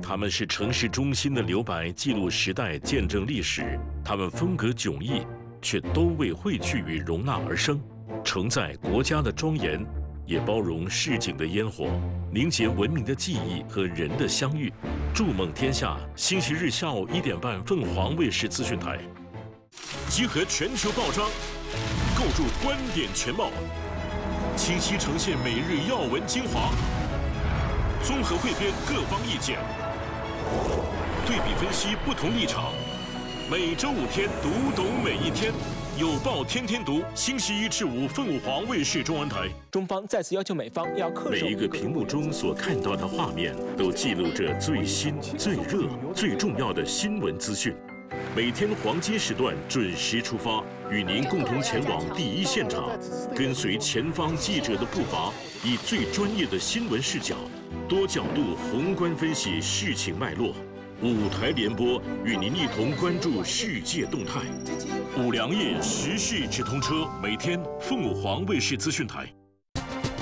他们是城市中心的留白，记录时代，见证历史。他们风格迥异，却都为汇聚与容纳而生，承载国家的庄严，也包容市井的烟火，凝结文明的记忆和人的相遇。筑梦天下，星期日下午1点半，凤凰卫视资讯台，集合全球报章，构筑观点全貌，清晰呈现每日要闻精华，综合汇编各方意见，对比分析不同立场。每周5天，读懂每一天。有报天天读，星期1至5，凤凰卫视中文台。 中方再次要求美方要恪守每一个屏幕中所看到的画面，都记录着最新、最热、最重要的新闻资讯。每天黄金时段准时出发，与您共同前往第一现场，跟随前方记者的步伐，以最专业的新闻视角，多角度宏观分析事情脉络。5台联播，与您一同关注世界动态。5粮液时事直通车，每天凤凰卫视资讯台。